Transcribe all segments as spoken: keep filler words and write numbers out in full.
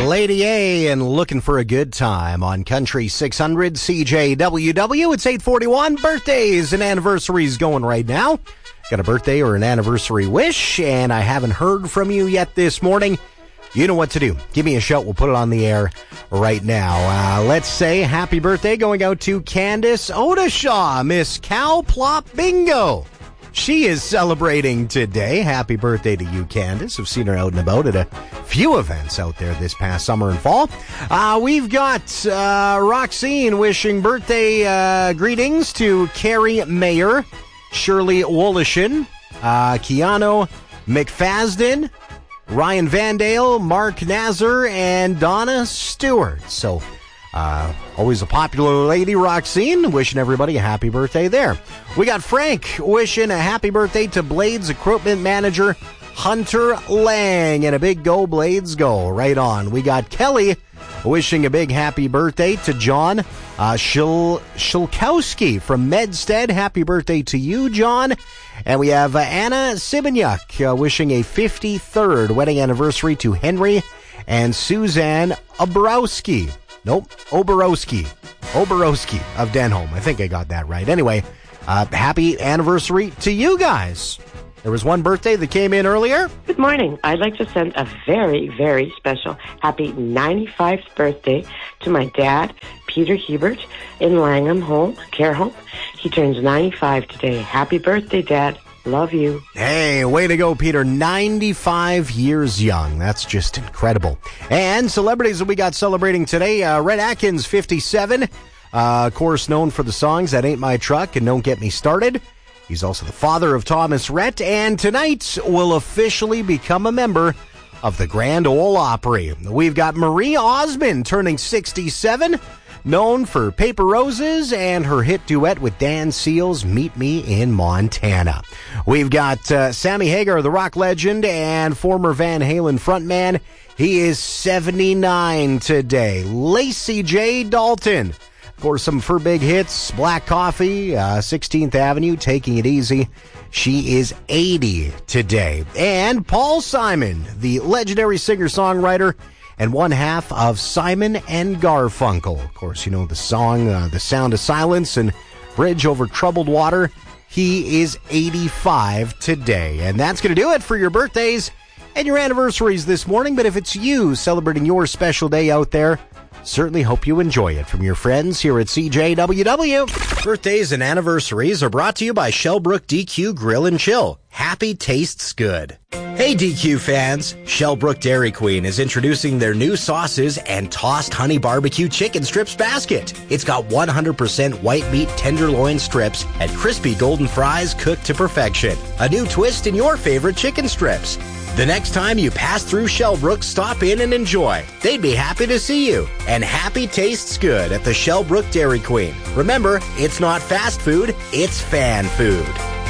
Lady A and Looking for a Good Time on Country six hundred C J W W. It's eight forty-one. Birthdays and anniversaries going right now. Got a birthday or an anniversary wish, and I haven't heard from you yet this morning. You know what to do. Give me a shout. We'll put it on the air right now. Uh, let's say happy birthday going out to Candace Odashaw, Miss Cow Plop Bingo. She is celebrating today. Happy birthday to you, Candace. I've seen her out and about at a few events out there this past summer and fall. Uh, we've got uh, Roxine wishing birthday uh, greetings to Carrie Mayer, Shirley Wolishin, uh, Keanu McFasden, Ryan Vandale, Mark Nazar, and Donna Stewart. So, uh, always a popular lady, Roxine, wishing everybody a happy birthday there. We got Frank wishing a happy birthday to Blades Equipment Manager Hunter Lang, and a big go Blades go. Right on. We got Kelly wishing a big happy birthday to John uh, Shil- Shilkowski from Medstead. Happy birthday to you, John. And we have uh, Anna Sibanyuk uh, wishing a fifty-third wedding anniversary to Henry and Suzanne Oborowski. Nope, Oborowski. Oborowski of Denholm. I think I got that right. Anyway, uh, happy anniversary to you guys. There was one birthday that came in earlier. Good morning. I'd like to send a very, very special happy ninety-fifth birthday to my dad, Peter Hebert, in Langham Home, Care Home. He turns ninety-five today. Happy birthday, Dad. Love you. Hey, way to go, Peter. ninety-five years young. That's just incredible. And celebrities that we got celebrating today, uh, Red Atkins, fifty-seven. Uh, of course, known for the songs That Ain't My Truck and Don't Get Me Started. He's also the father of Thomas Rhett, and tonight will officially become a member of the Grand Ole Opry. We've got Marie Osmond turning sixty-seven, known for Paper Roses and her hit duet with Dan Seals, Meet Me in Montana. We've got uh, Sammy Hagar, the rock legend and former Van Halen frontman. He is seventy-nine today. Lacey J. Dalton. Of course, some of her big hits, Black Coffee, uh, sixteenth Avenue, Taking It Easy. She is eighty today. And Paul Simon, the legendary singer-songwriter and one half of Simon and Garfunkel. Of course, you know the song, uh, The Sound of Silence and Bridge Over Troubled Water. He is eighty-five today. And that's going to do it for your birthdays and your anniversaries this morning. But if it's you celebrating your special day out there, certainly hope you enjoy it from your friends here at C J W W. Birthdays and anniversaries are brought to you by Shellbrook D Q Grill and Chill. Happy tastes good. Hey D Q fans, Shellbrook Dairy Queen is introducing their new sauces and tossed honey barbecue chicken strips basket. It's got one hundred percent white meat tenderloin strips and crispy golden fries cooked to perfection. A new twist in your favorite chicken strips. The next time you pass through Shellbrook, stop in and enjoy. They'd be happy to see you. And happy tastes good at the Shellbrook Dairy Queen. Remember, it's not fast food, it's fan food.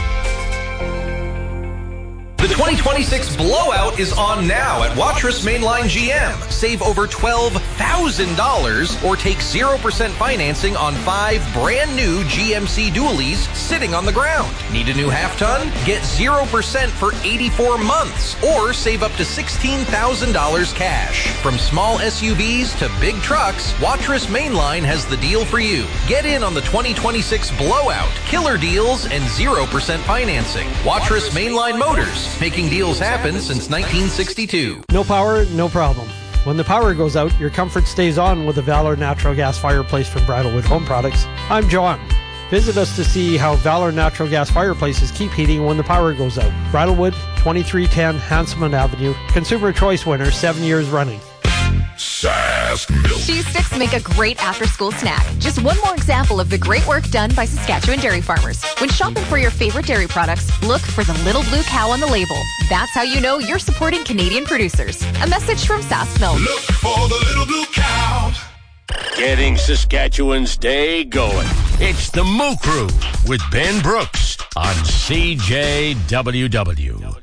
The twenty twenty-six blowout is on now at Watrous Mainline G M. Save over twelve thousand dollars or take zero percent financing on five brand new G M C dualies sitting on the ground. Need a new half-ton? Get zero percent for eighty-four months or save up to sixteen thousand dollars cash. From small S U Vs to big trucks, Watrous Mainline has the deal for you. Get in on the twenty twenty-six blowout, killer deals, and zero percent financing. Watrous Mainline Motors. Making deals happen since nineteen sixty-two. No power, no problem. When the power goes out, your comfort stays on with the Valor Natural Gas Fireplace from Bridlewood Home Products. I'm John. Visit us to see how Valor Natural Gas Fireplaces keep heating when the power goes out. Bridlewood, twenty-three ten Hanselman Avenue. Consumer Choice winner, seven years running. Sask Milk. Cheese sticks make a great after-school snack. Just one more example of the great work done by Saskatchewan dairy farmers. When shopping for your favorite dairy products, look for the little blue cow on the label. That's how you know you're supporting Canadian producers. A message from Sask Milk. Look for the little blue cow. Getting Saskatchewan's day going. It's the Moo Crew with Ben Brooks on C J W W.